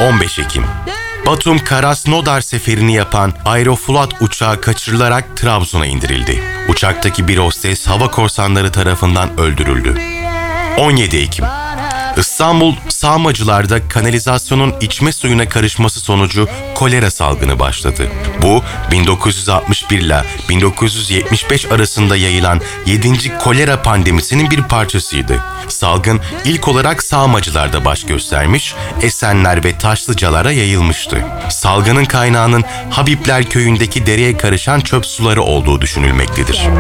15 Ekim Batum Krasnodar seferini yapan Aeroflot uçağı kaçırılarak Trabzon'a indirildi. Uçaktaki bir hostes hava korsanları tarafından öldürüldü. 17 Ekim İstanbul Sağmacılar'da kanalizasyonun içme suyuna karışması sonucu kolera salgını başladı. Bu 1961 ile 1975 arasında yayılan 7. kolera pandemisinin bir parçasıydı. Salgın ilk olarak Sağmacılar'da baş göstermiş, Esenler ve Taşlıcalar'a yayılmıştı. Salgının kaynağının Habibler köyündeki dereye karışan çöp suları olduğu düşünülmektedir.